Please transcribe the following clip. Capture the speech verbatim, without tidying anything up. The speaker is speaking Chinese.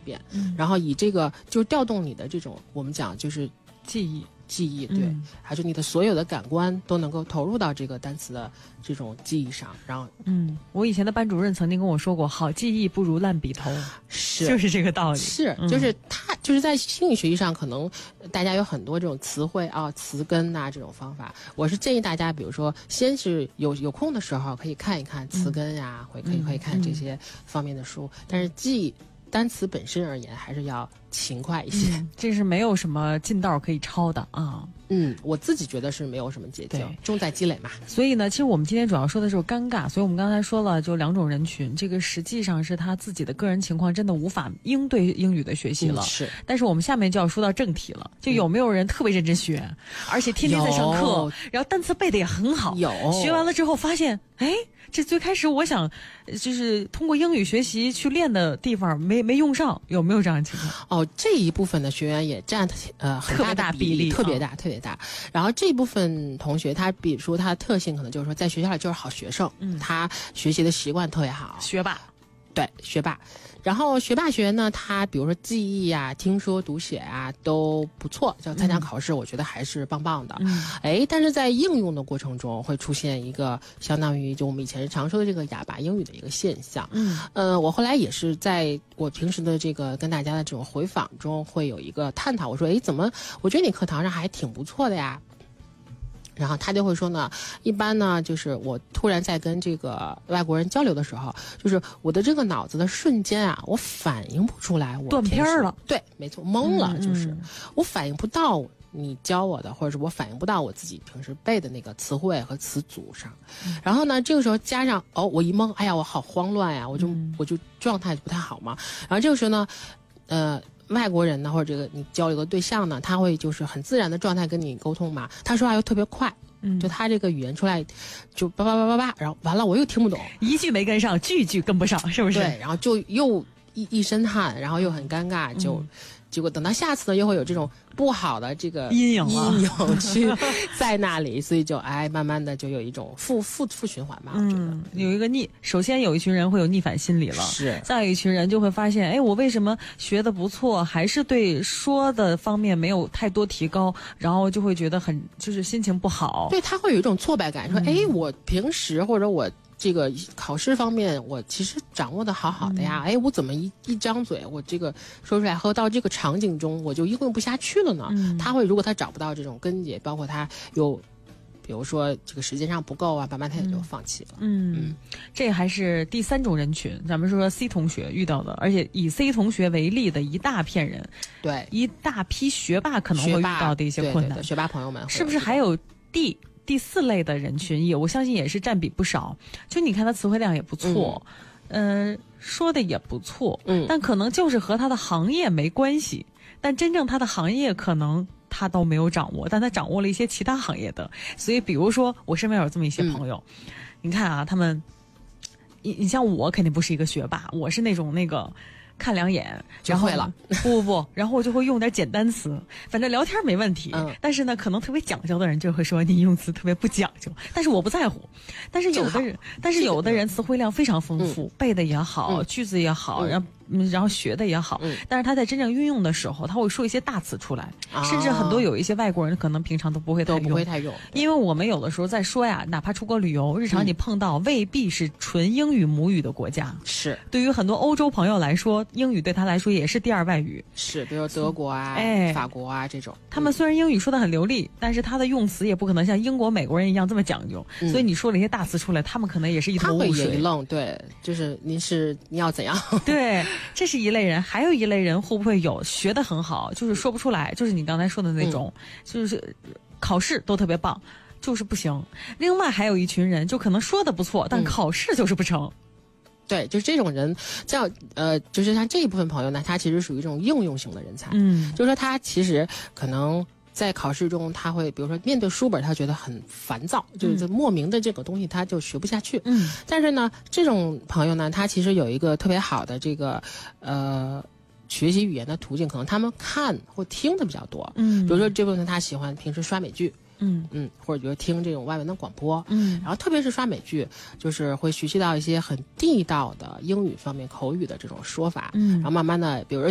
遍，嗯，然后以这个就是调动你的这种我们讲就是记忆。 记忆对、嗯，还是你的所有的感官都能够投入到这个单词的这种记忆上，然后， 嗯，我以前的班主任曾经跟我说过，好记忆不如烂笔头， 是， 就是这个道理。 是，就是他、嗯、就是在英语学习上，可能大家有很多这种词汇啊、词根呐、啊、这种方法。我是建议大家，比如说，先是有有空的时候可以看一看词根呀、啊，会、嗯、可以可以看这些方面的书，嗯、但是记单词本身而言，还是要勤快一些。 嗯、这是没有什么近道可以抄的啊。 嗯，我自己觉得是没有什么捷径，重在积累嘛。 所以呢，其实我们今天主要说的是尴尬，所以我们刚才说了，就两种人群，这个实际上是他自己的个人情况真的无法应对英语的学习了。 嗯、是， 但是我们下面就要说到正题了，就有没有人特别认真学，嗯、而且天天在上课，然后单词背的也很好， 有学完了之后发现，哎，这最开始我想就是通过英语学习去练的地方没没用上，有没有这样的情况？ 哦，这一部分的学员也占呃很大的比例，特别大，特别大。然后这部分同学，他比如说他的特性可能就是说，在学校里就是好学生，嗯，他学习的习惯特别好， 学霸， 对，学霸。然后学霸学员呢，他比如说记忆啊、听说读写啊都不错，就参加考试，我觉得还是棒棒的。嗯，哎，但是在应用的过程中会出现一个相当于就我们以前常说的这个哑巴英语的一个现象。嗯，呃，我后来也是在我平时的这个跟大家的这种回访中会有一个探讨，我说，哎，怎么我觉得你课堂上还挺不错的呀？然后他就会说呢，一般呢，就是我突然在跟这个外国人交流的时候，就是我的这个脑子的瞬间啊，我反应不出来我断片了， 对，没错，懵了， 嗯、 就是我反应不到你教我的，或者是我反应不到我自己平时背的那个词汇和词组上。嗯、然后呢，这个时候加上哦，我一懵，哎呀，我好慌乱呀，我就、嗯、我就状态不太好嘛。然后这个时候呢，呃。外国人呢，或者这个你交流的对象呢，他会就是很自然的状态跟你沟通嘛。他说话又特别快，嗯，就他这个语言出来就叭叭叭叭叭，然后完了我又听不懂， 一句没跟上，句句跟不上，是不是？ 对，然后就又一一身汗，然后又很尴尬，就、嗯、结果等到下次呢，又会有这种不好的这个阴影阴影去在那里，所以就哎，慢慢的就有一种负负负循环吧。我觉得、 嗯、有一个逆，首先有一群人会有逆反心理了， 是， 再有一群人就会发现，哎，我为什么学的不错，还是对说的方面没有太多提高，然后就会觉得很就是心情不好， 对，他会有一种挫败感，说，哎、嗯，我平时或者我。这个考试方面，我其实掌握的好好的呀。嗯、哎，我怎么一一张嘴，我这个说出来和到这个场景中，我就应用不下去了呢？嗯、他会，如果他找不到这种根结，包括他有，比如说这个时间上不够啊，慢慢他也就放弃了。 嗯，嗯这还是第三种人群，咱们说说 C 同学遇到的，而且以 C 同学为例的一大片人， 对， 一大批学霸可能会遇到的一些困难， 对对对学霸朋友们是不是还有 D？第四类的人群也，我相信也是占比不少。就你看他词汇量也不错，嗯、呃，说的也不错，嗯，但可能就是和他的行业没关系。但真正他的行业可能他都没有掌握，但他掌握了一些其他行业的。所以，比如说我身边有这么一些朋友，嗯、你看啊，他们，你你像我肯定不是一个学霸，我是那种那个。看两眼就会了， 不不不，然后我就会用点简单词，反正聊天没问题。嗯、但是呢，可能特别讲究的人就会说你用词特别不讲究，但是我不在乎。但是有的人，但是有的人词汇量非常丰富，嗯、背的也好，嗯、句子也好，然后。嗯，然后学的也好，嗯，但是他在真正运用的时候，他会说一些大词出来，啊、甚至很多有一些外国人可能平常都不会太用， 都不会太用， 因为我们有的时候在说呀，哪怕出国旅游，日常你碰到未必是纯英语母语的国家， 是对于很多欧洲朋友来说，英语对他来说也是第二外语， 是，比如德国啊、 哎、 法国啊这种， 他们虽然英语说的很流利，但是他的用词也不可能像英国、美国人一样这么讲究，嗯、所以你说了一些大词出来，他们可能也是一头雾水， 他会一愣，对，就是您是你要怎样？ 对，这是一类人。还有一类人会不会有学得很好，就是说不出来，就是你刚才说的那种，嗯、就是考试都特别棒，就是不行。另外还有一群人，就可能说的不错，但考试就是不成。嗯、 对，就是这种人，叫呃，就是像这一部分朋友呢，他其实属于这种应用型的人才。嗯，就是说他其实可能。在考试中，他会比如说面对书本，他觉得很烦躁，嗯、就是莫名的这个东西他就学不下去。嗯，但是呢，这种朋友呢，他其实有一个特别好的这个呃学习语言的途径，可能他们看或听的比较多。嗯，比如说这部分他喜欢平时刷美剧。嗯嗯，或者比如听这种外文的广播，嗯，然后特别是刷美剧，就是会学习到一些很地道的英语方面口语的这种说法，嗯，然后慢慢的，比如说